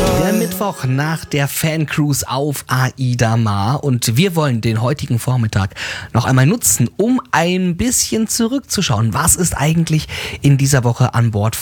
Der Mittwoch nach der Fancruise auf Aida Mar und wir wollen den heutigen Vormittag noch einmal nutzen, um ein bisschen zurückzuschauen. Was ist eigentlich in dieser Woche an Bord